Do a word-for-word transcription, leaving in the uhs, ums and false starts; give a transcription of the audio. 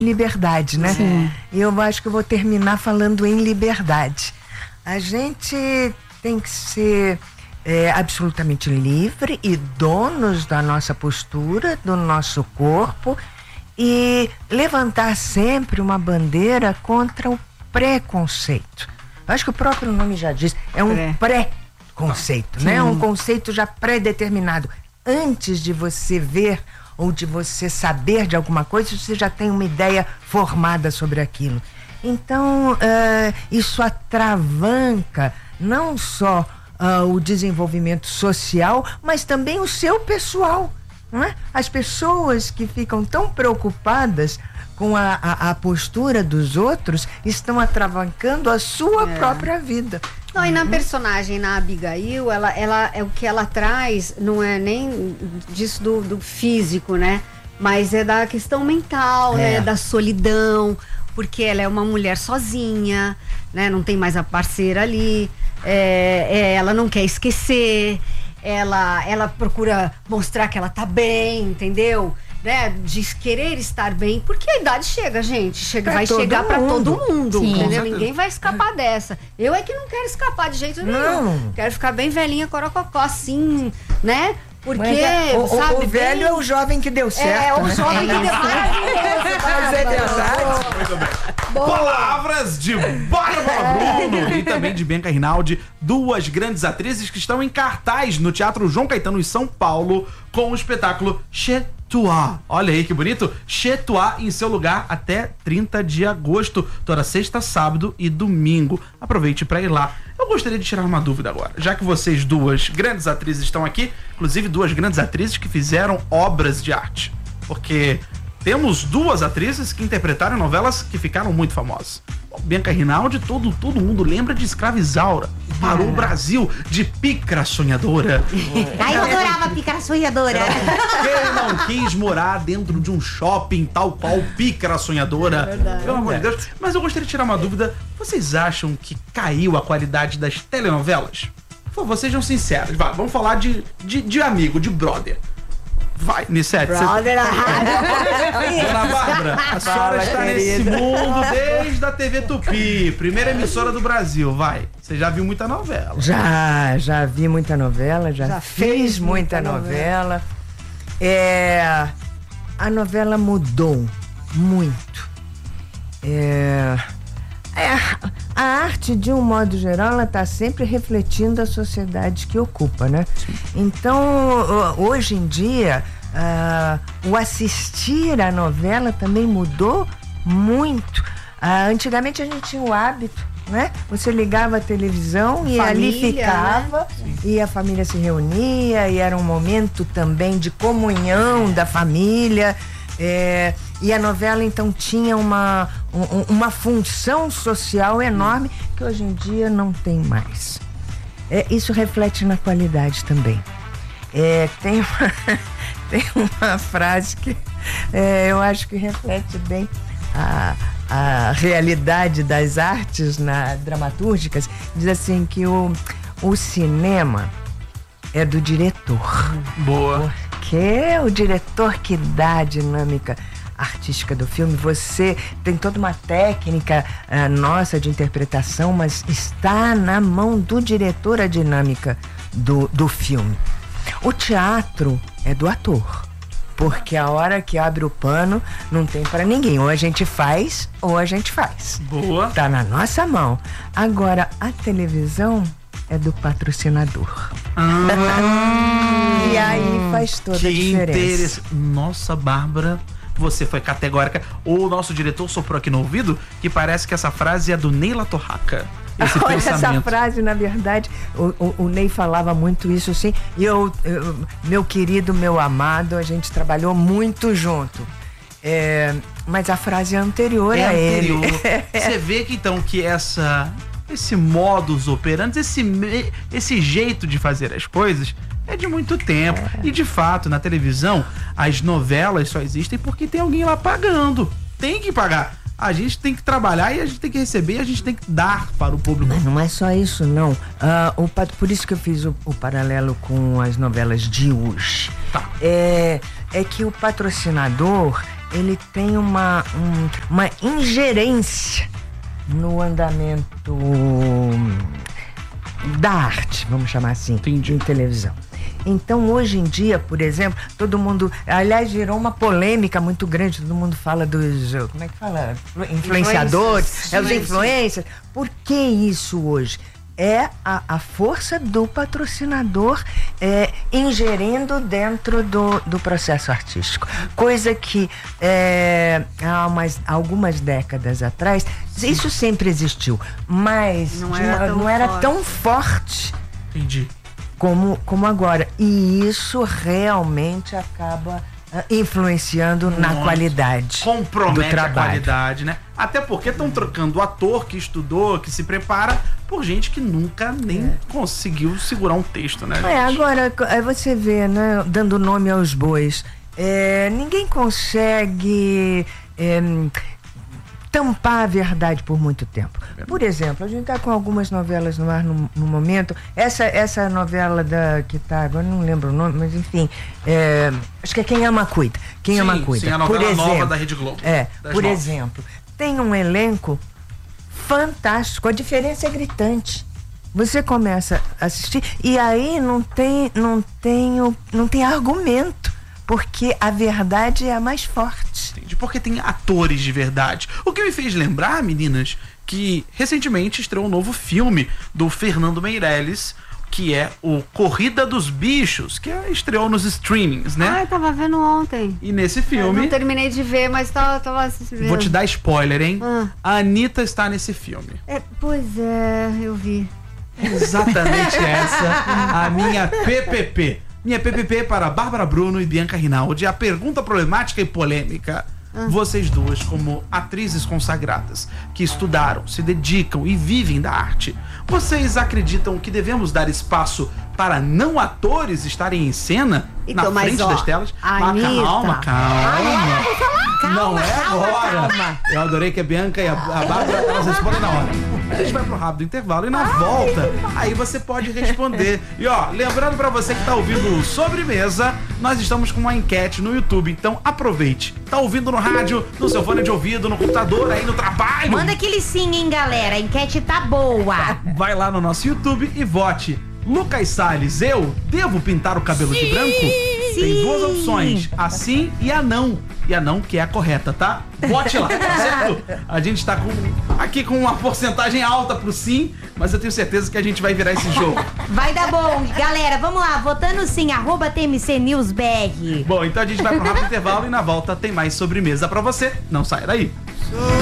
liberdade, né? Sim. E eu acho que eu vou terminar falando em liberdade. A gente tem que ser é, absolutamente livre e donos da nossa postura, do nosso corpo, e levantar sempre uma bandeira contra o preconceito. Eu acho que o próprio nome já diz, é um É. pré-conceito, Sim. né? Um conceito já pré-determinado. Antes de você ver ou de você saber de alguma coisa, você já tem uma ideia formada sobre aquilo. Então, uh, isso atravanca não só uh, o desenvolvimento social, mas também o seu pessoal. Não é? As pessoas que ficam tão preocupadas com a, a, a postura dos outros estão atravancando a sua É. própria vida. Não, e na personagem, na Abigail, ela, ela, é o que ela traz não é nem disso do, do físico, né? Mas é da questão mental, É. né? Da solidão, porque ela é uma mulher sozinha, né? Não tem mais a parceira ali, é, é, ela não quer esquecer, ela, ela procura mostrar que ela tá bem, entendeu? Né, de querer estar bem, porque a idade chega, gente, chega, Pra vai todo chegar pra mundo. todo mundo, Sim. entendeu? Com certeza. Ninguém vai escapar dessa. Eu é que não quero escapar de jeito nenhum. Não. Quero ficar bem velhinha, corococó, assim, né? Porque, Mas é, o, o- sabe, o velho bem- é o jovem que deu certo. É, o né? jovem que deu maravilhoso. Mas é verdade. Muito bem. Boa. Palavras de Bárbara Bruno e também de Bianca Rinaldi, duas grandes atrizes que estão em cartaz no Teatro João Caetano em São Paulo com o espetáculo Chez Toi. Olha aí que bonito. Chez Toi em seu lugar até trinta de agosto, toda sexta, sábado e domingo. Aproveite para ir lá. Eu gostaria de tirar uma dúvida agora, já que vocês duas grandes atrizes estão aqui, inclusive duas grandes atrizes que fizeram obras de arte, porque temos duas atrizes que interpretaram novelas que ficaram muito famosas. Bom, Bianca Rinaldi, todo, todo mundo lembra de Escrava Isaura. Parou o Brasil de Pícara Sonhadora. Ai, eu adorava a Pícara Sonhadora. Quem não quis morar dentro de um shopping tal qual Pícara Sonhadora? verdade. Pelo amor de Deus. Mas eu gostaria de tirar uma dúvida. Vocês acham que caiu a qualidade das telenovelas? Por favor, sejam sinceros. Vai, vamos falar de, de, de amigo, de brother. Vai, Nissete. você- Brother, a rádio. Dona Bárbara, a senhora Fala, está nesse querida. mundo desde a T V Tupi, primeira emissora do Brasil, vai. Você já viu muita novela. Já, já vi muita novela, já, Já fiz fez muita, muita novela. É, a novela mudou muito. É, é, a arte, de um modo geral, ela está sempre refletindo a sociedade que ocupa, né? Então, ho- hoje em dia, ah, o assistir à novela também mudou muito. Ah, antigamente a gente tinha o hábito, né? Você ligava a televisão e ali Família, ficava, e a família se reunia, e era um momento também de comunhão da família. É, e a novela então tinha uma, um- uma função social enorme que hoje em dia não tem mais. É, isso reflete na qualidade também. É, tem, uma, tem uma frase que é, eu acho que reflete bem a, a realidade das artes na, dramatúrgicas. Diz assim que o, o cinema é do diretor. Boa. Que é o diretor que dá a dinâmica artística do filme. Você tem toda uma técnica ah, nossa de interpretação, mas está na mão do diretor a dinâmica do, do filme. O teatro é do ator, porque a hora que abre o pano não tem para ninguém. Ou a gente faz, ou a gente faz. Boa. Tá na nossa mão. Agora, a televisão é do patrocinador. Ah, E aí faz toda a que diferença. interessante. Nossa, Bárbara, você foi categórica. O nosso diretor soprou aqui no ouvido que parece que essa frase é do Neila Torraca. Esse Olha, essa pensamento. frase, na verdade, o, o, o Ney falava muito isso, sim. E eu, eu, meu querido, meu amado, a gente trabalhou muito junto. É, mas a frase é anterior É a anterior. ele. Você vê que então que essa esse modus operandi, esse me- esse jeito de fazer as coisas é de muito tempo. E de fato, na televisão, as novelas só existem porque tem alguém lá pagando. Tem que pagar. A gente tem que trabalhar e a gente tem que receber e a gente tem que dar para o público. Mas não é só isso, não. Ah, o, pat- por isso que eu fiz o, o paralelo com as novelas de hoje. Tá. É, é que o patrocinador, ele tem uma, um, uma ingerência no andamento da arte, vamos chamar assim, Entendi. em televisão. Então, hoje em dia, por exemplo, todo mundo... Aliás, virou uma polêmica muito grande. Todo mundo fala dos... Como é que fala? Influenciadores. É, os influencers. Por que isso hoje? É a, a força do patrocinador é, ingerindo dentro do, do processo artístico. Coisa que é, há umas, algumas décadas atrás, isso sempre existiu, mas Não de era uma- tão não era forte. tão forte Entendi. como, como agora. E isso realmente acaba ah, influenciando na Muito. qualidade Compromete do a trabalho. qualidade, né? Até porque estão trocando o ator que estudou, que se prepara, por gente que nunca nem conseguiu segurar um texto, né? É, gente? agora aí você vê, né, dando nome aos bois, é, ninguém consegue é, tampar a verdade por muito tempo. Por exemplo, a gente está com algumas novelas no ar no, no momento. Essa, essa novela da que tá, agora não lembro o nome, mas enfim, é, acho que é Quem Ama Cuida. Quem Sim, Ama Cuida. sim, a novela nova da Rede Globo. É, Das por novas. exemplo, tem um elenco fantástico, a diferença é gritante. Você começa a assistir e aí não tem, não tem, o- não tem argumento, porque a verdade é a mais forte. Entendi, porque tem atores de verdade. O que me fez lembrar, meninas, que recentemente estreou um novo filme do Fernando Meirelles, que é o Corrida dos Bichos, que é- estreou nos streamings, né? Ah, eu tava vendo ontem. E nesse Eu filme, não terminei de ver, mas tava, tava assistindo. vou te dar spoiler, hein? Ah. A Anitta está nesse filme. É, pois é, eu vi. Exatamente essa a minha P P P. Minha P P P para Bárbara Bruno e Bianca Rinaldi. A pergunta problemática e polêmica. Vocês duas, como atrizes consagradas, que estudaram, se dedicam e vivem da arte, vocês acreditam que devemos dar espaço para não atores estarem em cena Então, na mas, frente ó, das telas? a Mas Anitta- calma, calma. Não é calma, agora. calma. Eu adorei que a Bianca e a, a Bárbara, elas respondem na hora. A gente vai pro rápido intervalo e na volta, aí você pode responder. E ó, lembrando pra você que tá ouvindo o Sobremesa, nós estamos com uma enquete no YouTube, então aproveite. Tá ouvindo no rádio, no seu fone de ouvido, no computador, aí no trabalho? Manda aquele sim, hein, galera. A enquete tá boa. Vai lá no nosso YouTube e vote. Lucas Salles, eu devo pintar o cabelo de branco? Tem duas opções, a sim e a não. E a não, que é a correta, tá? Vote lá, tá certo? A gente tá com, aqui com uma porcentagem alta pro sim, mas eu tenho certeza que a gente vai virar esse jogo. Vai dar bom. Galera, vamos lá. Votando sim, arroba T M C News B R. Bom, então a gente vai pro rápido intervalo e na volta tem mais sobremesa pra você. Não saia daí.